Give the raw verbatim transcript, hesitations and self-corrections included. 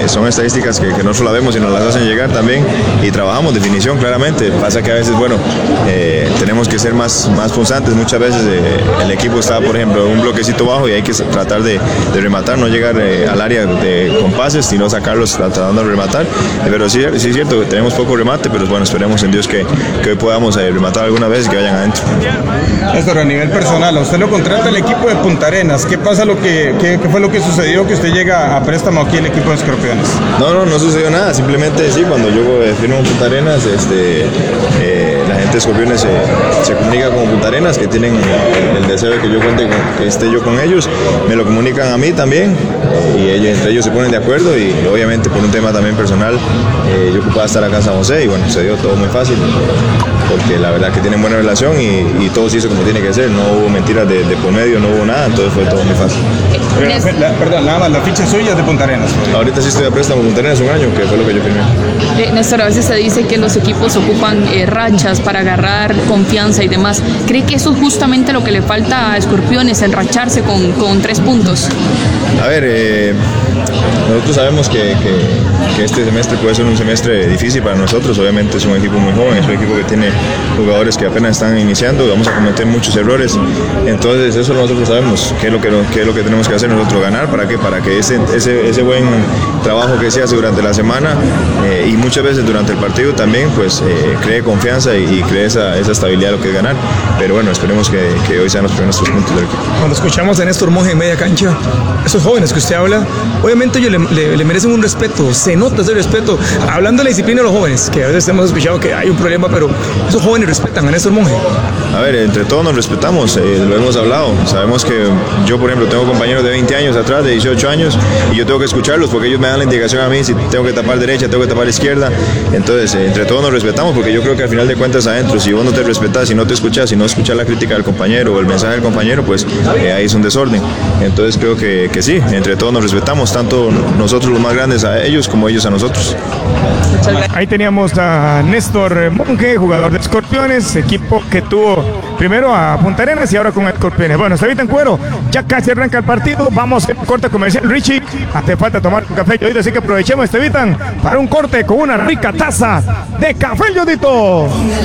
son estadísticas que, que no solo la vemos, sino las hacen llegar también, y trabajamos definición claramente. Pasa que a veces, bueno, eh, tenemos que ser más, más punzantes. Muchas veces eh, el equipo está, por ejemplo, en un bloquecito bajo y hay que tratar de, de rematar, no llegar eh, al área de, con pases, sino sacarlos tratando de rematar. Eh, pero sí, sí es cierto que tenemos poco remate, pero bueno, esperemos en Dios que, que hoy podamos eh, rematar alguna vez y que vayan adentro. Néstor, a nivel personal, a usted lo contrata el equipo de Punta Arenas. ¿Qué pasa, lo que, qué, qué fue lo que sucedió que usted llega a préstamo aquí el equipo de Escorpiones? No, no, no sucedió nada, simplemente sí, cuando yo eh, firmo en Punta Arenas, este, eh, la gente de Escorpiones se, se comunica con Punta Arenas, que tienen el, el deseo de que yo cuente con, que esté yo con ellos, me lo comunican a mí también, eh, y ellos, entre ellos se ponen de acuerdo, y obviamente por un tema también personal, eh, yo ocupaba estar acá en San José, y bueno, se dio todo muy fácil, porque la verdad que tienen buena relación y, y todo se hizo como tiene que ser, no hubo mentiras de, de por medio, no hubo nada, entonces fue todo muy fácil. La, perdón, nada más, la ficha suya es de Punta Arenas. Ahorita sí estoy a préstamo Punta Arenas un año, que fue lo que yo firmé. Eh, Néstor, a veces se dice que los equipos ocupan eh, rachas para agarrar confianza y demás. ¿Cree que eso es justamente lo que le falta a Escorpiones, enracharse con, con tres puntos? A ver, eh, nosotros sabemos que, que, que este semestre puede ser un semestre difícil para nosotros. Obviamente es un equipo muy joven, es un equipo que tiene jugadores que apenas están iniciando, vamos a cometer muchos errores. Entonces eso nosotros sabemos qué es lo que, qué es lo que tenemos que hacer nosotros, ganar. ¿Para qué? Para que ese, ese, ese buen trabajo que se hace durante la semana eh, y muchas veces durante el partido también, pues eh, cree confianza y, y cree esa, esa estabilidad de lo que es ganar. Pero bueno, esperemos que, que hoy sean los primeros tres puntos del equipo. Cuando escuchamos a Néstor Monge en media cancha, esos jóvenes que usted habla, obviamente ellos le, le, le merecen un respeto, se nota ese respeto. Hablando de la disciplina de los jóvenes, que a veces hemos escuchado que hay un problema, pero esos jóvenes respetan a Néstor Monge. A ver, entre todos nos respetamos, eh, lo hemos hablado. Sabemos que yo, por ejemplo, tengo compañeros de veinte años atrás, de dieciocho años, y yo tengo que escucharlos porque ellos me dan la indicación a mí si tengo que tapar derecha, tengo que tapar izquierda. Entonces, eh, entre todos nos respetamos, porque yo creo que al final de cuentas adentro, si vos no te respetas, si no te escuchas, si no escuchas la crítica del compañero o el mensaje del compañero, pues eh, ahí es un desorden. Entonces creo que, que sí, entre todos nos respetamos, tanto nosotros los más grandes a ellos como ellos a nosotros. Ahí teníamos a Néstor Monge, jugador de Escorpiones, equipo que tuvo primero a Punta Arenas y ahora con Escorpiones. Bueno, Estevita en cuero, ya casi arranca el partido, vamos a corte comercial. Richie, hace falta tomar un café Yodito, así que aprovechemos, Estevitan, para un corte con una rica taza de café Yodito.